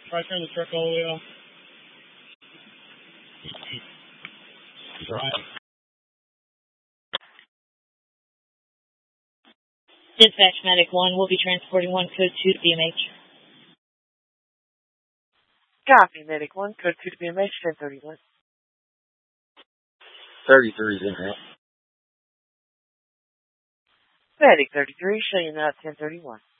Try turn the truck all the way off. Right. Dispatch Medic 1 will be transporting 1 code 2 to BMH. Copy, Medic 1, code 2 to BMH, 1031. 33 is in there. Medic 33, showing you now at 1031.